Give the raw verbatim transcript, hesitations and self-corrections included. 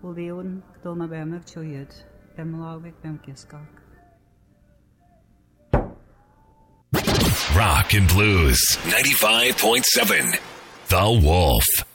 Leon, dul na bemach choyed, Bemlawik Bemkiskak. Rock and Blues ninety-five point seven The Wolf.